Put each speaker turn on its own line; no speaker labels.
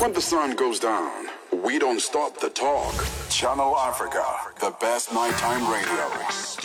When the sun goes down, we don't stop the talk. Channel Africa, the best nighttime radio.